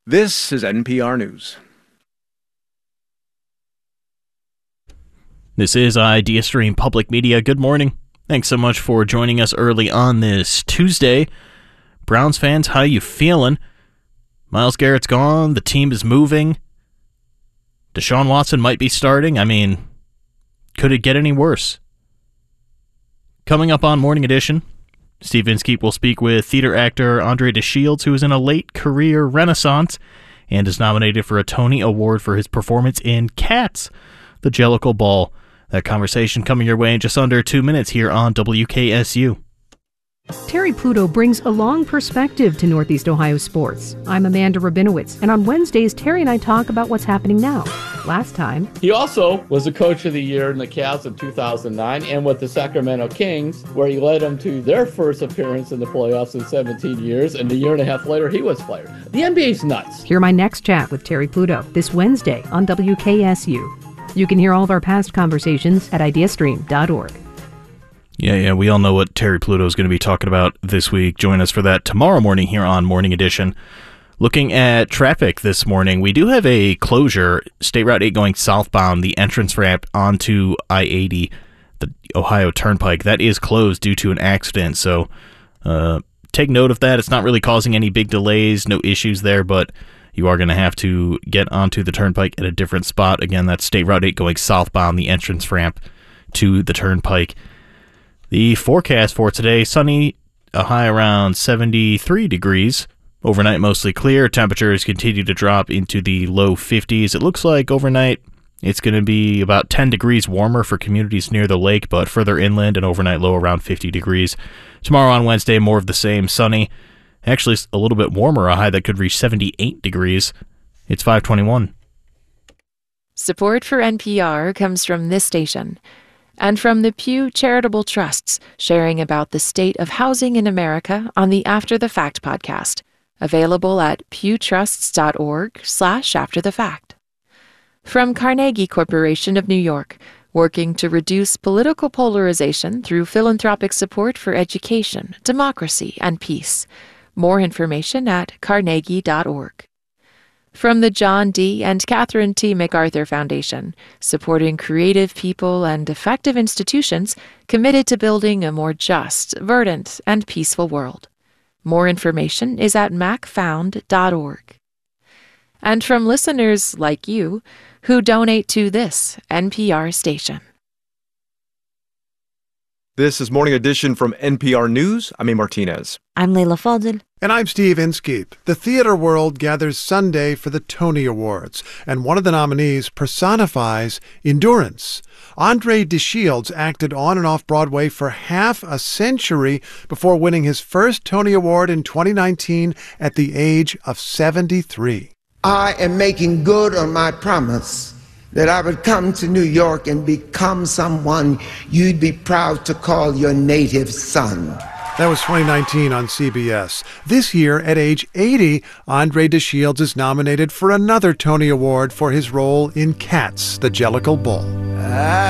This is NPR News. This is IdeaStream Public Media. Good morning. Thanks so much for joining us early on this Tuesday. Browns fans, how you feeling? Myles Garrett's gone. The team is moving. Deshaun Watson might be starting. I mean, could it get any worse? Coming up on Morning Edition, Steve Inskeep will speak with theater actor Andre DeShields, who is in a late career renaissance and is nominated for a Tony Award for his performance in Cats, the Jellicle Ball. That conversation coming your way in just under 2 minutes here on WKSU. Terry Pluto brings a long perspective to Northeast Ohio sports. I'm Amanda Rabinowitz, and on Wednesdays, Terry and I talk about what's happening now. Last time, he also was the coach of the year in the Cavs in 2009 and with the Sacramento Kings, where he led them to their first appearance in the playoffs in 17 years, and a year and a half later, he was fired. The NBA's nuts. Hear my next chat with Terry Pluto this Wednesday on WKSU. You can hear all of our past conversations at ideastream.org. Yeah, we all know what Terry Pluto is going to be talking about this week. Join us for that tomorrow morning here on Morning Edition. Looking at traffic this morning, we do have a closure, State Route 8 going southbound, the entrance ramp onto I-80, the Ohio Turnpike. That is closed due to an accident, so take note of that. It's not really causing any big delays, no issues there, but you are going to have to get onto the Turnpike at a different spot. Again, that's State Route 8 going southbound, the entrance ramp to the Turnpike. The forecast for today, sunny, a high around 73 degrees. Overnight, mostly clear. Temperatures continue to drop into the low 50s. It looks like overnight it's going to be about 10 degrees warmer for communities near the lake, but further inland, an overnight low around 50 degrees. Tomorrow on Wednesday, more of the same, sunny. Actually, a little bit warmer, a high that could reach 78 degrees. It's 5:21. Support for NPR comes from this station and from the Pew Charitable Trusts, sharing about the state of housing in America on the After the Fact podcast, available at pewtrusts.org/afterthefact. From Carnegie Corporation of New York, working to reduce political polarization through philanthropic support for education, democracy, and peace. More information at carnegie.org. From the John D. and Catherine T. MacArthur Foundation, supporting creative people and effective institutions committed to building a more just, verdant, and peaceful world. More information is at macfound.org. And from listeners like you who donate to this NPR station. This is Morning Edition from NPR News. I'm A. Martinez. I'm Leila Fadel. And I'm Steve Inskeep. The theater world gathers Sunday for the Tony Awards, and one of the nominees personifies endurance. Andre DeShields acted on and off Broadway for half a century before winning his first Tony Award in 2019 at the age of 73. I am making good on my promise that I would come to New York and become someone you'd be proud to call your native son. That was 2019 on CBS. This year, at age 80, Andre DeShields is nominated for another Tony Award for his role in Cats, the Jellicle Ball.